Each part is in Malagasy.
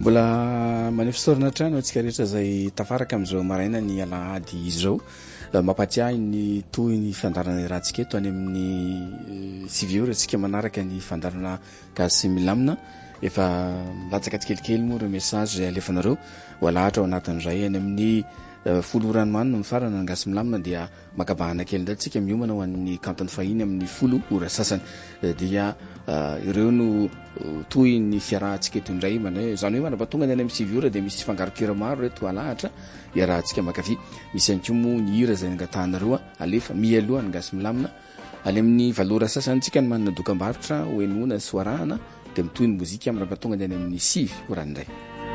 Mbola maneho fisaorana trano antsika rehetra zay tafaraka am'izao maraina ny alahady izao. Mampatsiahy ny toy ny fandarana rahantsika eto any amin'ny 6 heures antsika manaraka ny fandarana gasy milamina. Efa latsaka tsikelikely moa ireo message zay alefanareo. Walahatra ao anatin'izay any amin'ny 10 ranomanina ny farana ny gasy milamina dia makabahana kely ndray tsika miomana ho an'ny kantony fahiny amin'ny 10 ora sasany dia ireo no toy ny fiarahantsika eto indray zany hoe manapatonga ny any amin'ny 6 ora dia misy fangarokira maro reto alahatra iarahantsika makafy. Misy ihany koa moa ny hira zay angatahanareo alefa mialoha ny gasy milamina ale amin'ny 7 ora sasany tsika ny manana dokam-barotra hoenona sy hoarahana dia mitoy ny mozika manapatonga ny any amin'ny 6 ora indray.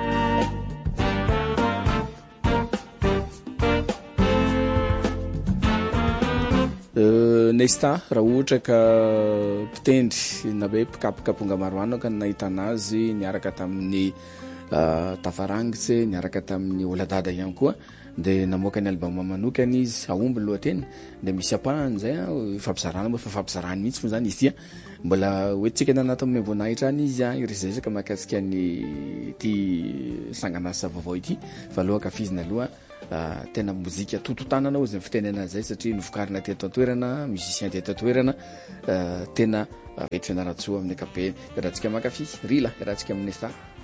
Nesta raha ohatra ka mpitendry na hoe mpikapokaponga maroano ka nahita anazy niaraka tamin'ny tafarangitsy niaraka tamin'ny oladada ihany koa dia namoaka ny album manokana izy aomby lohateny dia misy apahany zay fampizarana moa fa fampizarany mihitsy moa zany izy tia mbola hoentsika nanato amin'ny voninahitra any izy iresaka mahakasika ny ty sanganasa vaovao ity fa aloha kafizina aloha tena mozika tototanana ozy ny fitenena zay satria novokarina teto antoerana musicien teto antoerana tena vetrena ratsoa amin'ny akabe rahantsika makafi rila rahantsika amin'ny sta